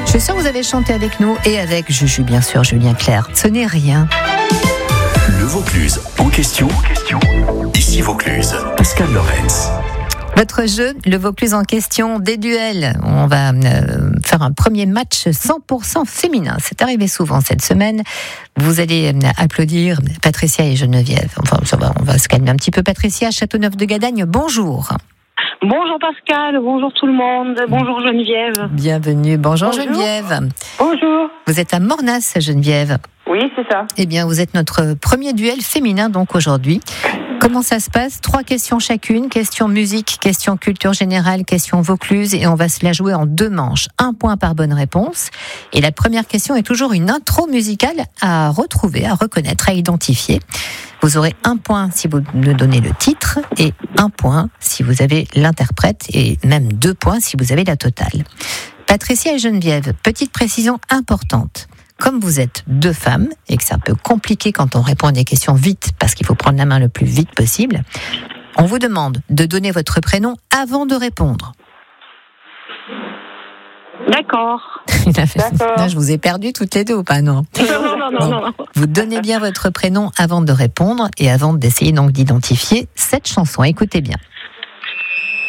Je suis sûre que vous avez chanté avec nous et avec Juju, bien sûr, Julien Clerc. Ce n'est rien. Le Vaucluse en question. Ici Vaucluse, Pascal Lorenz. Votre jeu, le Vaucluse en question, des duels. On va faire un premier match 100% féminin. C'est arrivé souvent cette semaine. Vous allez applaudir Patricia et Geneviève. Enfin, ça va, on va se calmer un petit peu. Patricia, Châteauneuf-de-Gadagne, bonjour. Bonjour Pascal, bonjour tout le monde, bonjour Geneviève. Bienvenue, bonjour Geneviève. Bonjour. Vous êtes à Mornas, Geneviève. Oui, c'est ça. Eh bien, vous êtes notre premier duel féminin donc aujourd'hui. Comment ça se passe ? 3 questions chacune, question musique, question culture générale, question Vaucluse, et on va se la jouer en 2 manches. 1 point par bonne réponse. Et la première question est toujours une intro musicale à retrouver, à reconnaître, à identifier. Vous aurez 1 point si vous me donnez le titre et 1 point si vous avez l'interprète et même 2 points si vous avez la totale. Patricia et Geneviève, petite précision importante. Comme vous êtes 2 femmes et que c'est un peu compliqué quand on répond à des questions vite parce qu'il faut prendre la main le plus vite possible, on vous demande de donner votre prénom avant de répondre. D'accord. Là, je vous ai perdu toutes les deux ou pas, non ? Non. Vous donnez bien votre prénom avant de répondre et avant d'essayer donc d'identifier cette chanson. Écoutez bien.